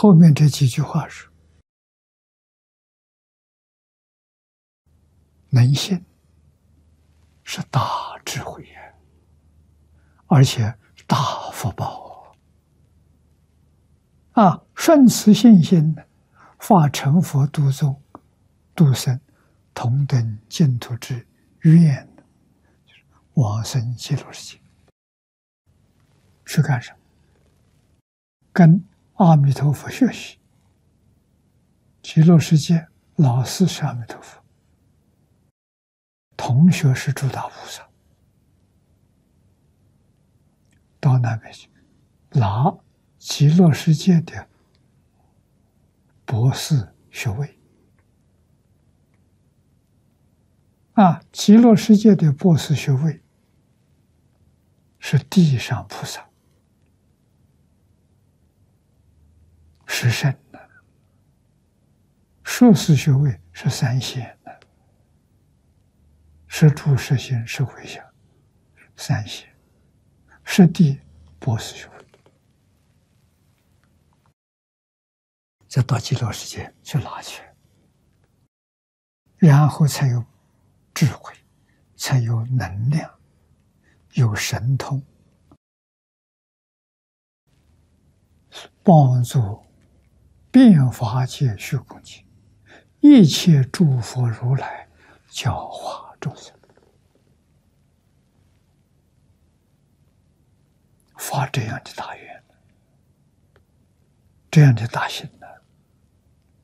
后面这几句话是：能信是大智慧呀，而且大福报啊！顺此信心，发成佛度众度生，同登净土之愿，往生极乐世界。是干什么？跟阿弥陀佛学习。极乐世界老师是阿弥陀佛，同学是诸大菩萨。到那边去拿极乐世界的博士学位啊！极乐世界的博士学位是地上菩萨，是圣的；硕士学位是三贤的，是住是行是回向，三贤是地博士学位。再到极乐世界去拿去，然后才有智慧，才有能量，有神通，帮助遍法界虚空界一切诸佛如来教化众生，发这样的大愿，这样的大心。